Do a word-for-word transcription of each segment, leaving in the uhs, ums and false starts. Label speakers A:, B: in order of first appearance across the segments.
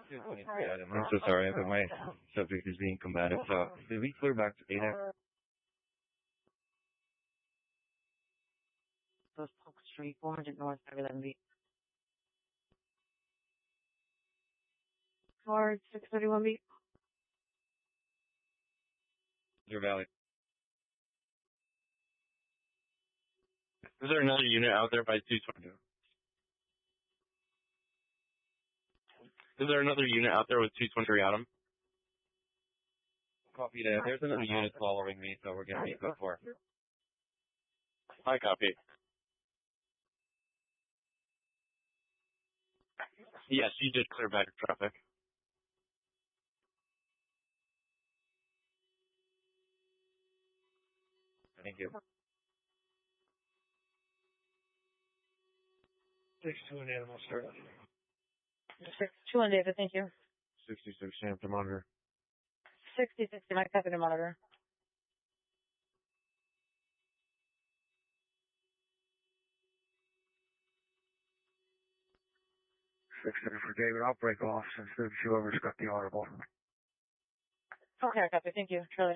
A: Yeah, I'm so sorry, but my subject is being combative. So, did we clear back to data?
B: Those Polk Street, four hundred North, five eleven B. Ford, six thirty-one B.
A: Deer Valley.
C: Is there another unit out there by two twenty? Is there another unit out there with two twenty-three Adam?
A: Copy that. There's another unit following me, so we're going to be good for.
C: I copy. Yes, you did clear back traffic.
A: Thank you.
D: Six two and animal start.
B: Six two on David, thank you.
A: sixty-six Hampton monitor.
B: Sixty sixty, my copy to monitor.
D: Six center for David. I'll break off since there's whoever's got the audible.
B: Okay, I copy. Thank you. Charlie.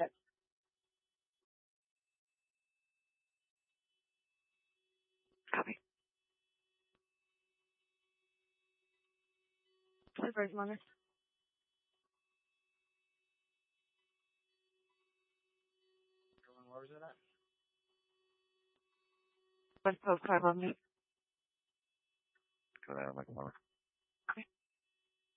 D: Copy.
B: Where's mother?
A: Where was it at?
B: West Coast five on me.
A: Cut out of my corner.